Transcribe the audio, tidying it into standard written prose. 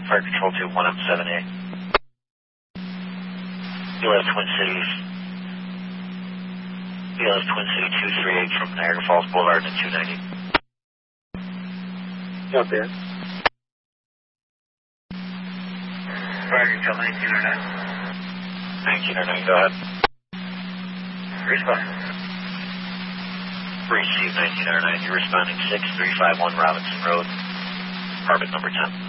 Fire Control 2, 1M7A. BLS Twin Cities. BLS Twin City 238 from Niagara Falls Boulevard to 290. Up there. Fire Control 1909. 1909, go ahead. Respond. Receive 1909, you're responding 6351 Robinson Road, Orbit number 10.